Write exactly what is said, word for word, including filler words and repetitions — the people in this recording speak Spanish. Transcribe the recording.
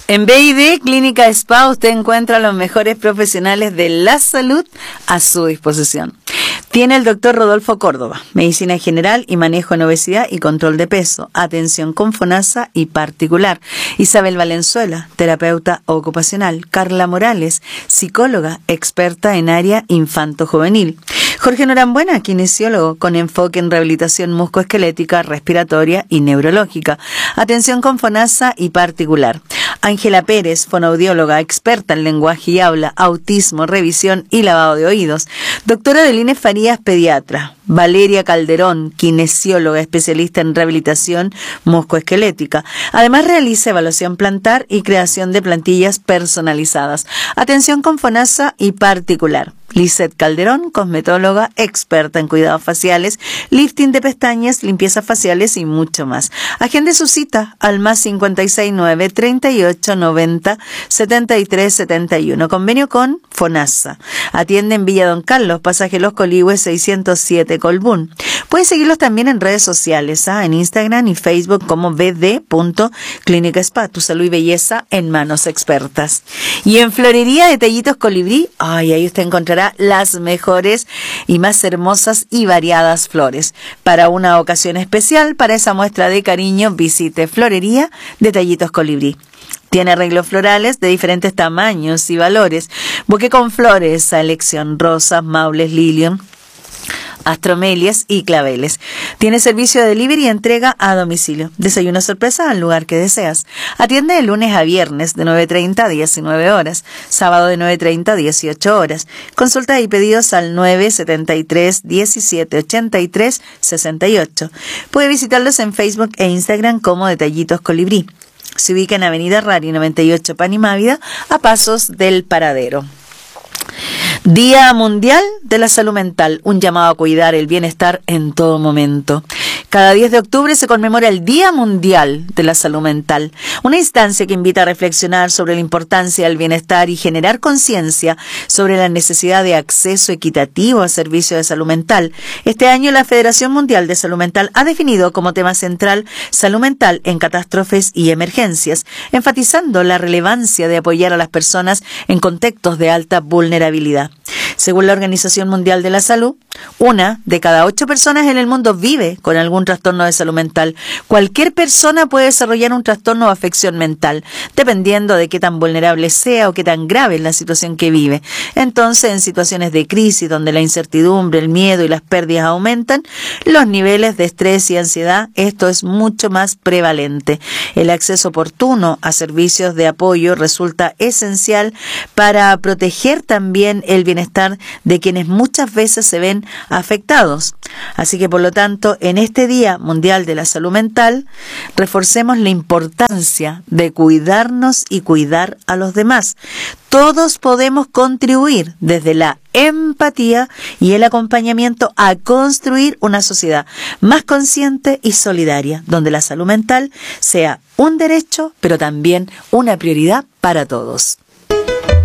En B I D Clínica Spa usted encuentra a los mejores profesionales de la salud a su disposición. Tiene el doctor Rodolfo Córdoba, medicina general y manejo en obesidad y control de peso, atención con FONASA y particular. Isabel Valenzuela, terapeuta ocupacional. Carla Morales, psicóloga, experta en área infanto-juvenil. Jorge Norambuena, kinesiólogo con enfoque en rehabilitación muscoesquelética, respiratoria y neurológica. Atención con FONASA y particular. Ángela Pérez, fonoaudióloga, experta en lenguaje y habla, autismo, revisión y lavado de oídos. Doctora Adeline Farías, pediatra. Valeria Calderón, kinesióloga, especialista en rehabilitación muscoesquelética. Además realiza evaluación plantar y creación de plantillas personalizadas. Atención con FONASA y particular. Lisette Calderón, cosmetóloga, experta en cuidados faciales, lifting de pestañas, limpiezas faciales y mucho más. Agende su cita al más cincuenta y seis nueve, treinta y ocho, noventa, setenta y tres setenta y uno. Convenio con FONASA. Atiende en Villa Don Carlos, pasaje Los Coligües seiscientos siete, Colbún. Puedes seguirlos también en redes sociales, ¿ah? en Instagram y Facebook como b d punto clínica spa. Tu salud y belleza en manos expertas. Y en Florería Detallitos Colibrí, ay, ahí usted encontrará las mejores y más hermosas y variadas flores. Para una ocasión especial, para esa muestra de cariño, visite Florería Detallitos Colibrí. Tiene arreglos florales de diferentes tamaños y valores. Buque con flores a elección, rosas, maules, lilium, astromelias y claveles. Tiene servicio de delivery y entrega a domicilio. Desayuno sorpresa al lugar que deseas. Atiende de lunes a viernes de nueve treinta a diecinueve horas. Sábado de nueve treinta a dieciocho horas. Consulta y pedidos al nueve setenta y tres, diecisiete ochenta y tres, sesenta y ocho. Puede visitarlos en Facebook e Instagram como Detallitos Colibrí. Se ubica en Avenida Rari noventa y ocho, Panimávida, a pasos del Paradero. Día Mundial de la Salud Mental, un llamado a cuidar el bienestar en todo momento. Cada diez de octubre se conmemora el Día Mundial de la Salud Mental, una instancia que invita a reflexionar sobre la importancia del bienestar y generar conciencia sobre la necesidad de acceso equitativo a servicios de salud mental. Este año la Federación Mundial de Salud Mental ha definido como tema central salud mental en catástrofes y emergencias, enfatizando la relevancia de apoyar a las personas en contextos de alta vulnerabilidad. Según la Organización Mundial de la Salud, una de cada ocho personas en el mundo vive con algún trastorno de salud mental. Cualquier persona puede desarrollar un trastorno o afección mental, dependiendo de qué tan vulnerable sea o qué tan grave es la situación que vive. Entonces, en situaciones de crisis donde la incertidumbre, el miedo y las pérdidas aumentan, los niveles de estrés y ansiedad, esto es mucho más prevalente. El acceso oportuno a servicios de apoyo resulta esencial para proteger también el bienestar de quienes muchas veces se ven afectados. Así que, por lo tanto, en este Día Mundial de la Salud Mental, reforcemos la importancia de cuidarnos y cuidar a los demás. Todos podemos contribuir desde la empatía y el acompañamiento a construir una sociedad más consciente y solidaria, donde la salud mental sea un derecho, pero también una prioridad para todos.